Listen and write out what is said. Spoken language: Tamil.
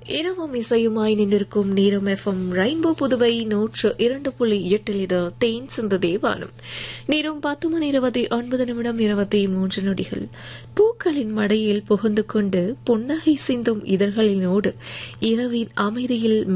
இரவும் இசையுமாய் நின்றிருக்கும் நேரம் எஃப்எம் ரெயின்போ புதுவை 102.8 இது தேன் சிந்து தேவானம். நேரம் 10:29 பூக்களின் மடையில் புகுந்து கொண்டு புன்னகை சிந்தும் இதழ்களினோடு இரவின் அமைதியில்